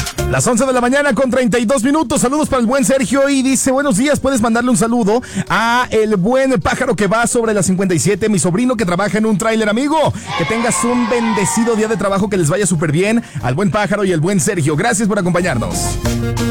Las 11 de la mañana con 32 minutos. Saludos para el buen Sergio y dice: buenos días, puedes mandarle un saludo a el buen pájaro que va sobre la 57, mi sobrino que trabaja en un tráiler, amigo. Que tengas un bendecido día de trabajo, que les vaya súper bien al buen pájaro y el buen Sergio. Gracias por acompañarnos.